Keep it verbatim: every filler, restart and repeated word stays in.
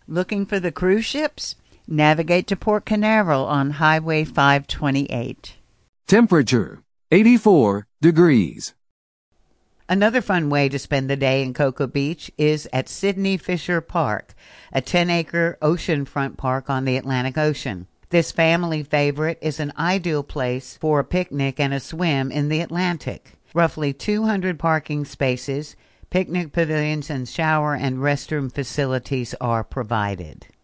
Looking for the cruise ships? Navigate to Port Canaveral on Highway five twenty-eight. Temperature, eighty-four degrees. Another fun way to spend the day in Cocoa Beach is at Sidney Fisher Park, a ten-acre oceanfront park on the Atlantic Ocean. This family favorite is an ideal place for a picnic and a swim in the Atlantic. Roughly two hundred parking spaces, picnic pavilions, and shower and restroom facilities are provided.